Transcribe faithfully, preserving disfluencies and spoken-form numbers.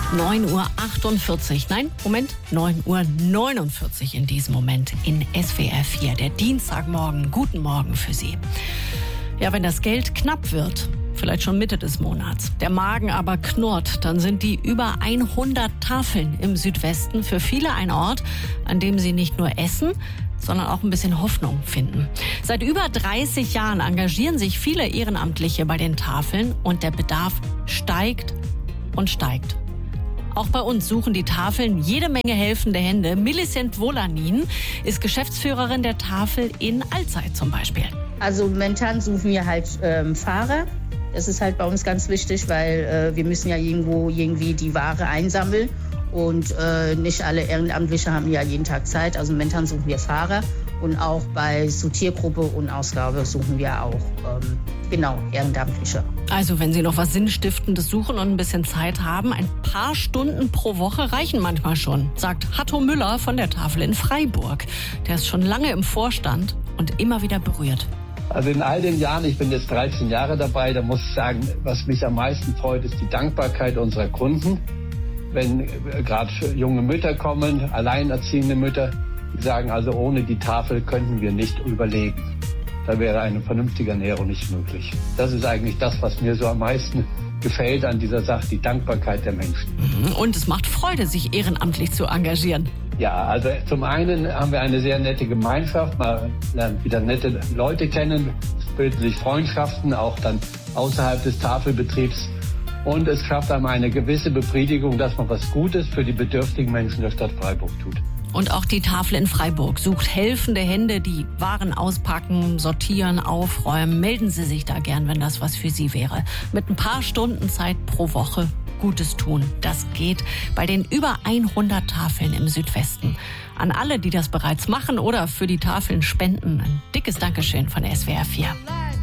neun Uhr achtundvierzig, nein, Moment, neun Uhr neunundvierzig in diesem Moment in S W R vier. Der Dienstagmorgen, guten Morgen für Sie. Ja, wenn das Geld knapp wird, vielleicht schon Mitte des Monats, der Magen aber knurrt, dann sind die über hundert Tafeln im Südwesten für viele ein Ort, an dem sie nicht nur essen, sondern auch ein bisschen Hoffnung finden. Seit über dreißig Jahren engagieren sich viele Ehrenamtliche bei den Tafeln und der Bedarf steigt und steigt. Auch bei uns suchen die Tafeln jede Menge helfende Hände. Millicent Volanin ist Geschäftsführerin der Tafel in Alzey zum Beispiel. Also momentan suchen wir halt ähm, Fahrer. Das ist halt bei uns ganz wichtig, weil äh, wir müssen ja irgendwo irgendwie die Ware einsammeln. Und äh, nicht alle Ehrenamtliche haben ja jeden Tag Zeit. Also momentan suchen wir Fahrer. Und auch bei Sortiergruppe und Ausgabe suchen wir auch, ähm, genau, Ehrenamtliche. Also wenn Sie noch was Sinnstiftendes suchen und ein bisschen Zeit haben, ein paar Stunden pro Woche reichen manchmal schon, sagt Hatto Müller von der Tafel in Freiburg. Der ist schon lange im Vorstand und immer wieder berührt. Also in all den Jahren, ich bin jetzt dreizehn Jahre dabei, da muss ich sagen, was mich am meisten freut, ist die Dankbarkeit unserer Kunden. Wenn äh, gerade junge Mütter kommen, alleinerziehende Mütter, die sagen also, ohne die Tafel könnten wir nicht überleben. Da wäre eine vernünftige Ernährung nicht möglich. Das ist eigentlich das, was mir so am meisten gefällt an dieser Sache, die Dankbarkeit der Menschen. Und es macht Freude, sich ehrenamtlich zu engagieren. Ja, also zum einen haben wir eine sehr nette Gemeinschaft, man lernt wieder nette Leute kennen, es bilden sich Freundschaften, auch dann außerhalb des Tafelbetriebs. Und es schafft einem eine gewisse Befriedigung, dass man was Gutes für die bedürftigen Menschen der Stadt Freiburg tut. Und auch die Tafel in Freiburg sucht helfende Hände, die Waren auspacken, sortieren, aufräumen. Melden Sie sich da gern, wenn das was für Sie wäre. Mit ein paar Stunden Zeit pro Woche Gutes tun. Das geht bei den über hundert Tafeln im Südwesten. An alle, die das bereits machen oder für die Tafeln spenden, ein dickes Dankeschön von S W R vier.